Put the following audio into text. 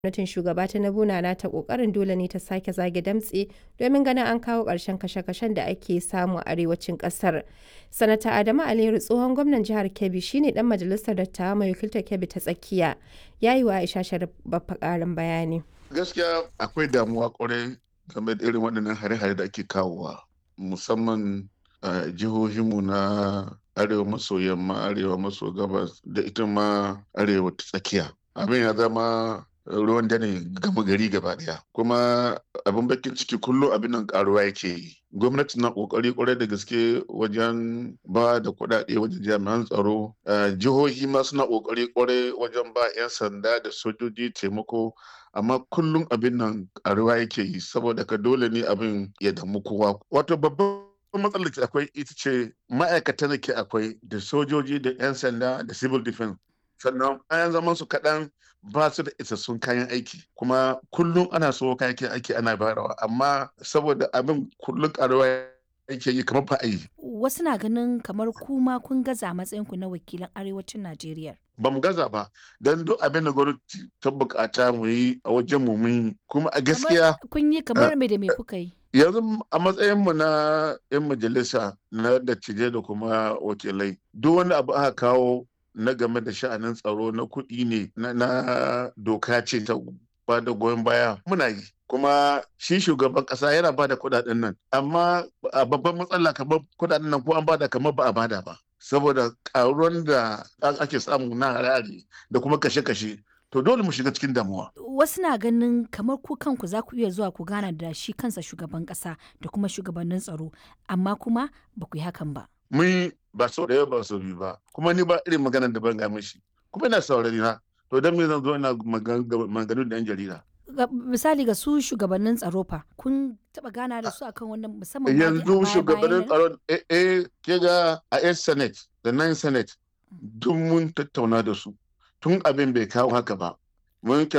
Gwamnatin Shugaba Tinubu na nata ƙoƙarin dole ne ta sake zage damtse domin ganin an kawo ƙarshen kashe-kashen da ake samu a arewacin ƙasar. Sanata Adamu Aliyu tsohon gwamnan jihar Kebbi shine ɗan majalisar dattawa mai wakiltar Kebbi ta tsakiya ya yi wa Aisha Sharif Baffa ƙarin bayani. Gaskiya akwai damuwa ƙwarai game da irin waɗannan hare-hare da ake kawowa musamman a jihohinmu na arewa maso yamma, arewa maso gabas da ita ma arewa ta tsakiya. Abin ya zama ruwan dare gama gari gaba daya kuma abin bakin ciki kullum abin nan karuwa yake yi. Gwamnati na kokari kwarai da gaske wajen ba da kuɗaɗe wajen jami'an tsaro, jihohi ma suna kokari kwarai wajen ba 'yan sanda da sojoji taimako, amma kullum abin nan karuwa yake yi saboda ka dole ne abin ya damu kowa. Wato babban matsalar da akwai ita ce ma'aikatan da ke akwai da sojoji da 'yan sanda da civil defense, sannan bayan zaman su kaɗan ba su da isassun kayan aiki kuma kullum ana so kayan aiki ana bayarwa, amma saboda abin kullum karuwa yake yi kamar ba a yi. Wasu na ganin kamar kuma kun gaza a matsayinku na wakilan arewacin Najeriya. Ba mu gaza ba don duk abin da gwamnati ta bukata mu yi a wajen mu mun yi, kuma a gaskiya kun yi kamar me da me kuka yi. Yanzu a matsayinmu na 'yan majalisa na dattijai da kuma wakilai, duk wani abu aka kawo na game da sha'anin tsaro na kuɗi ne na doka ce ta ba da goyon baya muna yi, kuma shi shugaban ƙasa yana ba da kuɗaɗen nan, amma a babban matsala kamar kuɗaɗen nan ko an bada kamar ba a bada ba saboda ƙaruwan da ake samu na harare da kuma kashe-kashe, to dole mu shiga cikin damuwa. Wasu na ganin kamar ku kanku za ku iya zuwa ku gana da shi kansa shugaban ƙasa da kuma shugabannin tsaro, amma kuma ba ku yi hakan ba. Mun ba sau da ba sau biyu ba, kuma ni ba irin maganar da ban ga mishi, kuma ina saurari na, to don me zan zo ina maganganu da 'yan jarida. Misali ga su shugabannin tsaro fa kun taɓa gana da su akan wannan musamman yanzu shugabannin tsaro ke ga a 'yan senate da 9 senate duk mun tattauna da su tun abin bai kawo haka ba. Mun